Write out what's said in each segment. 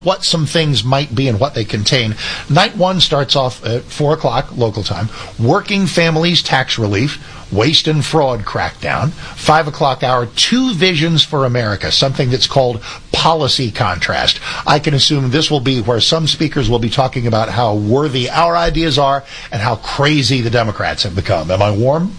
what some things might be and what they contain. Night one starts off at 4 o'clock local time. Working families tax relief, waste and fraud crackdown. 5 o'clock hour, two visions for America, something that's called policy contrast. I can assume this will be where some speakers will be talking about how worthy our ideas are and how crazy the Democrats have become. Am I warm?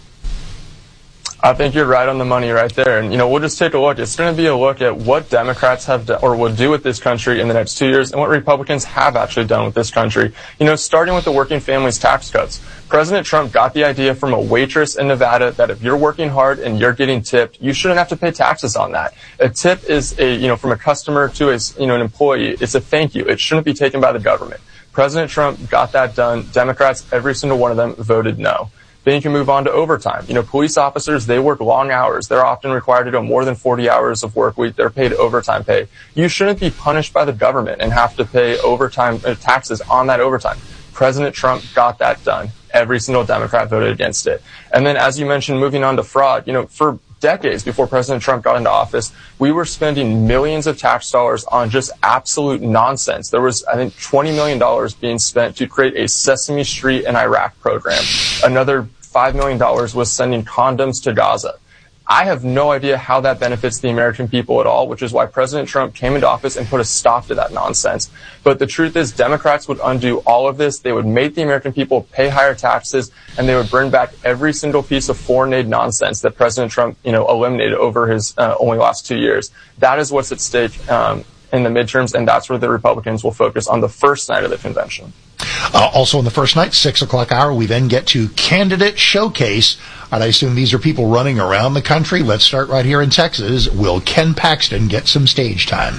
I think you're right on the money right there. And, we'll just take a look. It's going to be a look at what Democrats have done or will do with this country in the next 2 years and what Republicans have actually done with this country. Starting with the working families tax cuts. President Trump got the idea from a waitress in Nevada that if you're working hard and you're getting tipped, you shouldn't have to pay taxes on that. A tip is from a customer to an employee. It's a thank you. It shouldn't be taken by the government. President Trump got that done. Democrats, every single one of them, voted no. Then you can move on to overtime. Police officers, they work long hours. They're often required to do more than 40 hours of work week. They're paid overtime pay. You shouldn't be punished by the government and have to pay overtime taxes on that overtime. President Trump got that done. Every single Democrat voted against it. And then, as you mentioned, moving on to fraud, for decades before President Trump got into office, we were spending millions of tax dollars on just absolute nonsense. There was, I think, $20 million being spent to create a Sesame Street in Iraq program. Another $5 million was sending condoms to Gaza. I have no idea how that benefits the American people at all, which is why President Trump came into office and put a stop to that nonsense. But the truth is, Democrats would undo all of this. They would make the American people pay higher taxes, and they would bring back every single piece of foreign aid nonsense that President Trump, eliminated over his only last 2 years. That is what's at stake in the midterms, and that's where the Republicans will focus on the first night of the convention. Also on the first night, 6 o'clock hour, we then get to candidate showcase. And I assume these are people running around the country. Let's start right here in Texas. Will Ken Paxton get some stage time?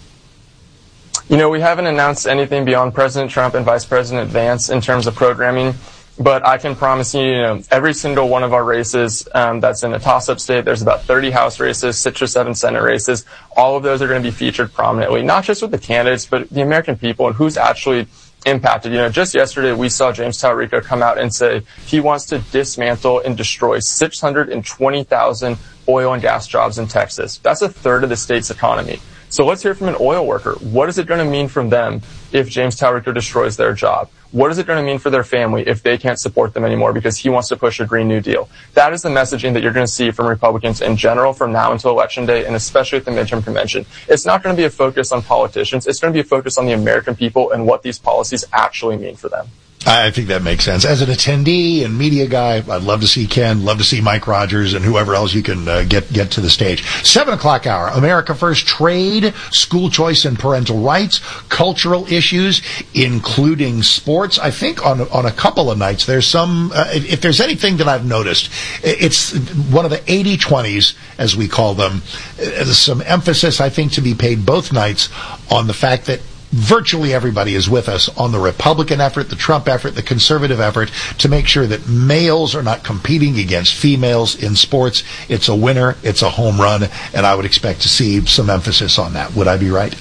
We haven't announced anything beyond President Trump and Vice President Vance in terms of programming. But I can promise you, every single one of our races that's in a toss-up state, there's about 30 House races, 6 or 7 Senate races. All of those are going to be featured prominently, not just with the candidates, but the American people and who's actually impacted. Just yesterday we saw James Talarico come out and say he wants to dismantle and destroy 620,000 oil and gas jobs in Texas. That's a third of the state's economy. So let's hear from an oil worker. What is it going to mean from them if James Talarico destroys their job? What is it going to mean for their family if they can't support them anymore because he wants to push a Green New Deal? That is the messaging that you're going to see from Republicans in general from now until Election Day, and especially at the midterm convention. It's not going to be a focus on politicians. It's going to be a focus on the American people and what these policies actually mean for them. I think that makes sense. As an attendee and media guy, I'd love to see Ken, love to see Mike Rogers, and whoever else you can get to the stage. 7 o'clock hour, America First Trade, school choice and parental rights, cultural issues, including sports. I think on a couple of nights, there's some, if there's anything that I've noticed, it's one of the 80-20s, as we call them. There's some emphasis, I think, to be paid both nights on the fact that virtually everybody is with us on the Republican effort, the Trump effort, the conservative effort to make sure that males are not competing against females in sports. It's a winner. It's a home run. And I would expect to see some emphasis on that. Would I be right?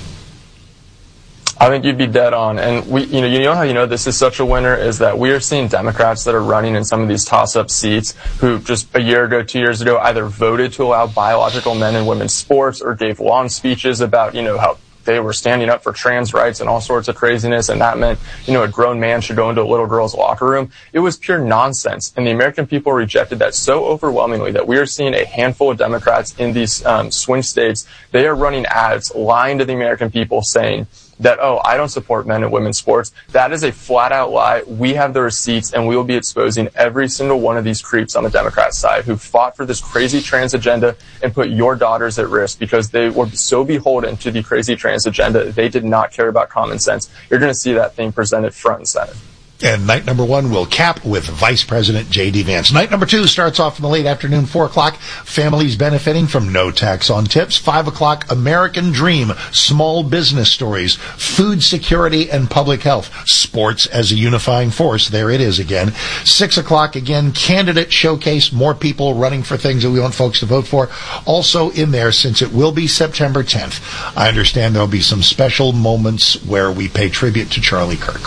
I think you'd be dead on. And how this is such a winner is that we are seeing Democrats that are running in some of these toss-up seats who just a year ago, 2 years ago, either voted to allow biological men and women's sports or gave long speeches about, how they were standing up for trans rights and all sorts of craziness, and that meant, a grown man should go into a little girl's locker room. It was pure nonsense, and the American people rejected that so overwhelmingly that we are seeing a handful of Democrats in these swing states. They are running ads, lying to the American people, saying that, I don't support men and women's sports. That is a flat-out lie. We have the receipts, and we will be exposing every single one of these creeps on the Democrat side who fought for this crazy trans agenda and put your daughters at risk because they were so beholden to the crazy trans agenda. They did not care about common sense. You're going to see that thing presented front and center. And night number one will cap with Vice President J.D. Vance. Night number two starts off in the late afternoon, 4 o'clock. Families benefiting from no tax on tips. 5 o'clock, American Dream, small business stories, food security and public health, sports as a unifying force. There it is again. 6 o'clock, again, candidate showcase, more people running for things that we want folks to vote for. Also in there, since it will be September 10th, I understand there'll be some special moments where we pay tribute to Charlie Kirk.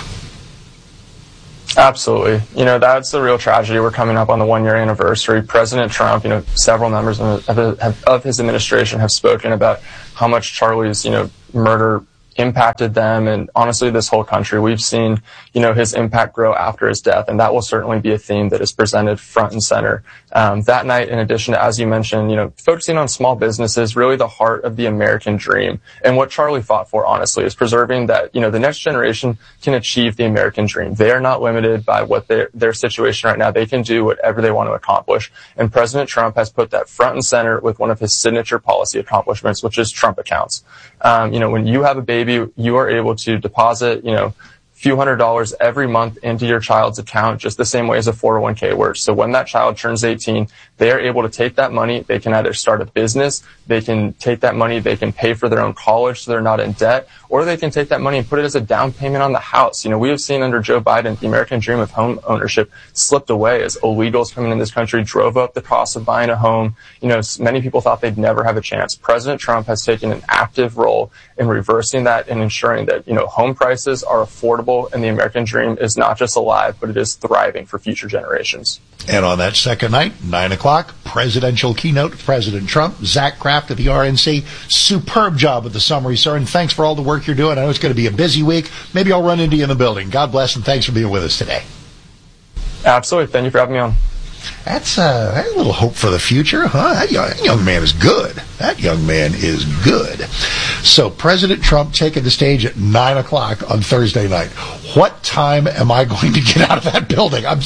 Absolutely. That's the real tragedy. We're coming up on the 1-year anniversary. President Trump, several members of his administration have spoken about how much Charlie's, murder impacted them and honestly this whole country. We've seen, his impact grow after his death, and that will certainly be a theme that is presented front and center. That night, in addition to, as you mentioned, focusing on small businesses, really the heart of the American dream. And what Charlie fought for, honestly, is preserving that, the next generation can achieve the American dream. They are not limited by what their situation right now. They can do whatever they want to accomplish. And President Trump has put that front and center with one of his signature policy accomplishments, which is Trump accounts. When you have a baby, you are able to deposit, few $100s every month into your child's account, just the same way as a 401k works. So when that child turns 18, they are able to take that money. They can either start a business, they can take that money, they can pay for their own college so they're not in debt, or they can take that money and put it as a down payment on the house. We have seen under Joe Biden, the American dream of home ownership slipped away as illegals coming in this country drove up the cost of buying a home. Many people thought they'd never have a chance. President Trump has taken an active role in reversing that and ensuring that, home prices are affordable and the American dream is not just alive, but it is thriving for future generations. And on that second night, 9 o'clock, presidential keynote, President Trump, Zach Kraft at the RNC. Superb job with the summary, sir, and thanks for all the work you're doing. I know it's going to be a busy week. Maybe I'll run into you in the building. God bless, and thanks for being with us today. Absolutely. Thank you for having me on. That's a little hope for the future, huh? That young man is good. That young man is good. So President Trump taking the stage at 9 o'clock on Thursday night. What time am I going to get out of that building? I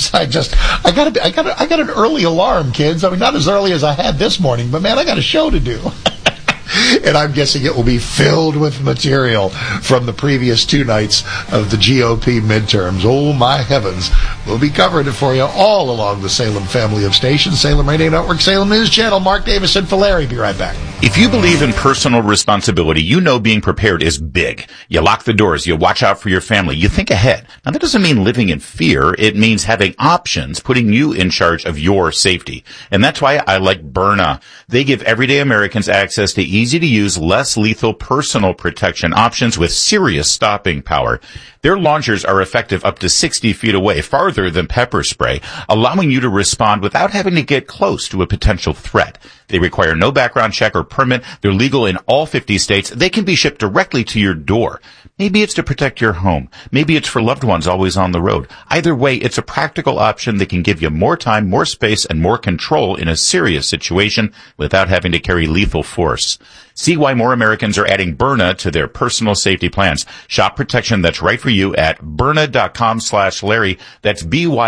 got an early alarm, kids. I mean, not as early as I had this morning, but man, I got a show to do. And I'm guessing it will be filled with material from the previous 2 nights of the GOP midterms. Oh, my heavens. We'll be covering it for you all along the Salem family of stations. Salem Radio Network, Salem News Channel. Mark Davis and Larry. Be right back. If you believe in personal responsibility, you know being prepared is big. You lock the doors. You watch out for your family. You think ahead. Now, that doesn't mean living in fear. It means having options, putting you in charge of your safety. And that's why I like Byrna. They give everyday Americans access to easy-to-use, less lethal personal protection options with serious stopping power. Their launchers are effective up to 60 feet away, farther than pepper spray, allowing you to respond without having to get close to a potential threat. They require no background check or permit. They're legal in all 50 states. They can be shipped directly to your door. Maybe it's to protect your home. Maybe it's for loved ones always on the road. Either way, it's a practical option that can give you more time, more space, and more control in a serious situation without having to carry lethal force. See why more Americans are adding Byrna to their personal safety plans. Shop protection that's right for you at Byrna.com/Larry. That's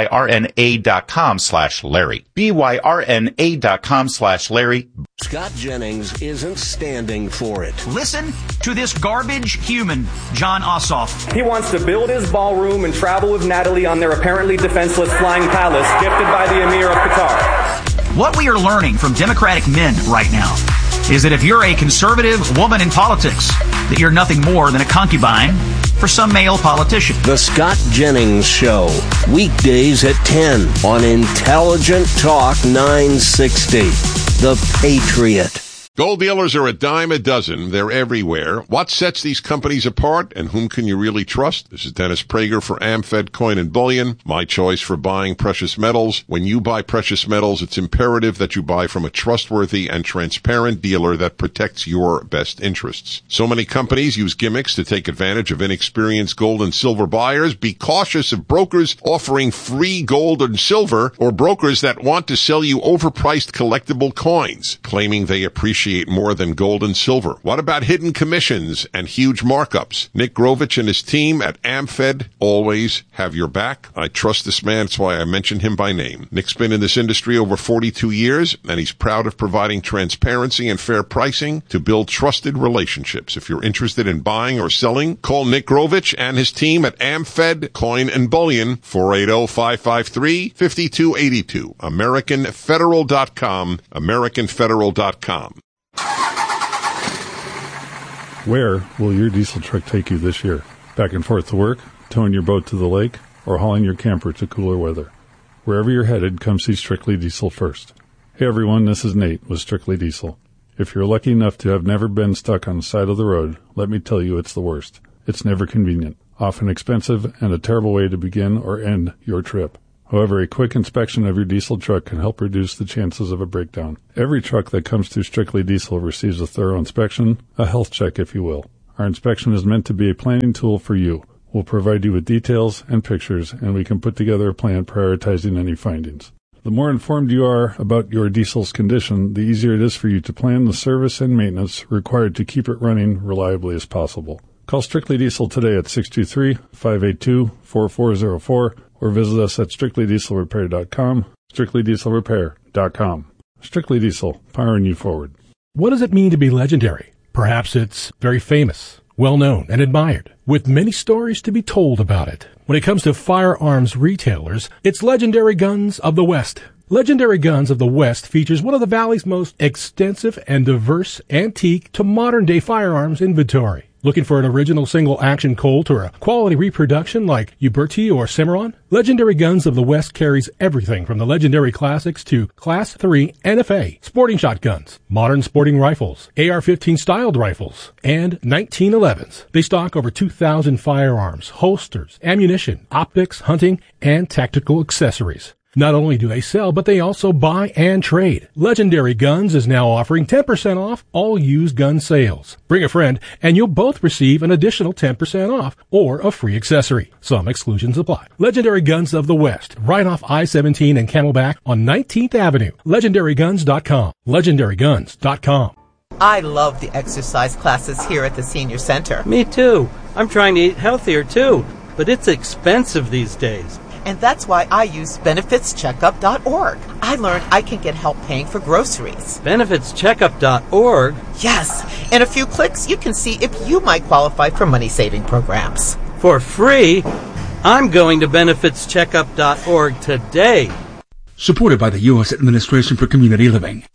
BYRNA.com/Larry. BYRNA.com/Larry. Scott Jennings isn't standing for it. Listen to this garbage human, John Ossoff. He wants to build his ballroom and travel with Natalie on their apparently defenseless flying palace gifted by the Emir of Qatar. What we are learning from Democratic men right now is that if you're a conservative woman in politics, that you're nothing more than a concubine for some male politician. The Scott Jennings Show, weekdays at 10 on Intelligent Talk 960. The Patriot. Gold dealers are a dime a dozen. They're everywhere. What sets these companies apart, and whom can you really trust? This is Dennis Prager for AmFed Coin and Bullion, my choice for buying precious metals. When you buy precious metals, it's imperative that you buy from a trustworthy and transparent dealer that protects your best interests. So many companies use gimmicks to take advantage of inexperienced gold and silver buyers. Be cautious of brokers offering free gold and silver, or brokers that want to sell you overpriced collectible coins, claiming they appreciate more than gold and silver. What about hidden commissions and huge markups? Nick Grovich and his team at AmFed always have your back. I trust this man. That's why I mentioned him by name. Nick's been in this industry over 42 years, and he's proud of providing transparency and fair pricing to build trusted relationships. If you're interested in buying or selling, call Nick Grovich and his team at AmFed Coin and Bullion, 480-553-5282. AmericanFederal.com, AmericanFederal.com. Where will your diesel truck take you this year? Back and forth to work, towing your boat to the lake, or hauling your camper to cooler weather? Wherever you're headed, come see Strictly Diesel first. Hey everyone, this is Nate with Strictly Diesel. If you're lucky enough to have never been stuck on the side of the road, let me tell you it's the worst. It's never convenient, often expensive, and a terrible way to begin or end your trip. However, a quick inspection of your diesel truck can help reduce the chances of a breakdown. Every truck that comes through Strictly Diesel receives a thorough inspection, a health check if you will. Our inspection is meant to be a planning tool for you. We'll provide you with details and pictures, and we can put together a plan prioritizing any findings. The more informed you are about your diesel's condition, the easier it is for you to plan the service and maintenance required to keep it running reliably as possible. Call Strictly Diesel today at 623-582-4404 or visit us at strictlydieselrepair.com, strictlydieselrepair.com. Strictly Diesel, powering you forward. What does it mean to be legendary? Perhaps it's very famous, well-known, and admired, with many stories to be told about it. When it comes to firearms retailers, it's Legendary Guns of the West. Legendary Guns of the West features one of the Valley's most extensive and diverse antique to modern-day firearms inventory. Looking for an original single-action Colt or a quality reproduction like Uberti or Cimarron? Legendary Guns of the West carries everything from the legendary classics to Class 3 NFA sporting shotguns, modern sporting rifles, AR-15 styled rifles, and 1911s. They stock over 2,000 firearms, holsters, ammunition, optics, hunting, and tactical accessories. Not only do they sell, but they also buy and trade. Legendary Guns is now offering 10% off all used gun sales. Bring a friend, and you'll both receive an additional 10% off or a free accessory. Some exclusions apply. Legendary Guns of the West, right off I-17 and Camelback on 19th Avenue. LegendaryGuns.com. LegendaryGuns.com. I love the exercise classes here at the Senior Center. Me too. I'm trying to eat healthier too, but it's expensive these days. And that's why I use BenefitsCheckup.org. I learned I can get help paying for groceries. BenefitsCheckup.org? Yes. In a few clicks, you can see if you might qualify for money-saving programs. For free? I'm going to BenefitsCheckup.org today. Supported by the U.S. Administration for Community Living.